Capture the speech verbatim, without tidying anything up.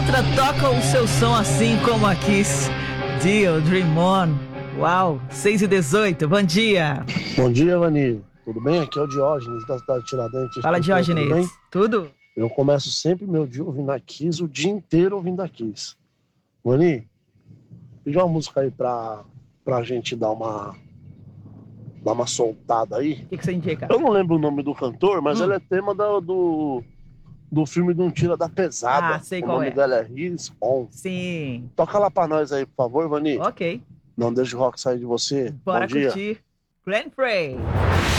Sinatra toca o seu som assim como a Kiss. Deal, Dream On. Uau, seis e dezoito, bom dia. Bom dia, Vani. Tudo bem? Aqui é o Diógenes, da cidade de Tiradentes. Fala, Diógenes. Tudo bem? Tudo? Eu começo sempre meu dia ouvindo a Kiss, o dia inteiro ouvindo a Kiss. Vani, pedi uma música aí pra, pra gente dar uma, dar uma soltada aí. O que, que você indica? Eu não lembro o nome do cantor, mas Hum. ela é tema do, do, do filme de um Tira da Pesada. Ah, sei o qual nome é. dela é Riz On. Sim. Toca lá pra nós aí, por favor, Vani. Ok. Não deixe o rock sair de você. Bora Bom dia. curtir. Glenn Frey.